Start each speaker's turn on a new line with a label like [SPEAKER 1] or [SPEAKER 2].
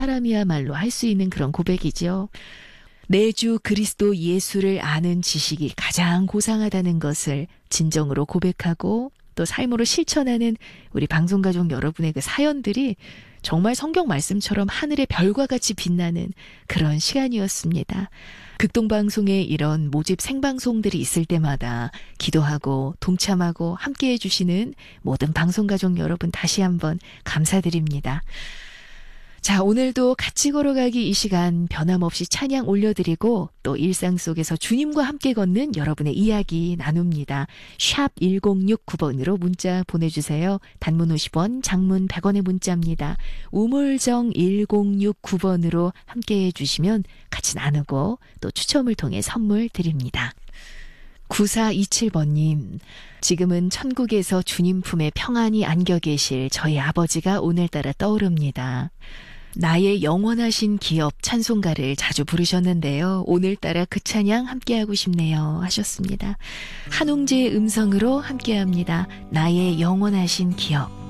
[SPEAKER 1] 사람이야말로 할 수 있는 그런 고백이죠. 내 주 그리스도 예수를 아는 지식이 가장 고상하다는 것을 진정으로 고백하고 또 삶으로 실천하는 우리 방송가족 여러분의 그 사연들이 정말 성경 말씀처럼 하늘의 별과 같이 빛나는 그런 시간이었습니다. 극동방송에 이런 모집 생방송들이 있을 때마다 기도하고 동참하고 함께해 주시는 모든 방송가족 여러분 다시 한번 감사드립니다. 자, 오늘도 같이 걸어가기 이 시간 변함없이 찬양 올려드리고 또 일상 속에서 주님과 함께 걷는 여러분의 이야기 나눕니다. 샵 1069번으로 문자 보내주세요. 단문 50원, 장문 100원의 문자입니다. 우물정 1069번으로 함께해 주시면 같이 나누고 또 추첨을 통해 선물 드립니다. 9427번님, 지금은 천국에서 주님 품에 평안히 안겨 계실 저희 아버지가 오늘따라 떠오릅니다. 나의 영원하신 기업 찬송가를 자주 부르셨는데요. 오늘따라 그 찬양 함께하고 싶네요 하셨습니다. 한웅재의 음성으로 함께합니다. 나의 영원하신 기업.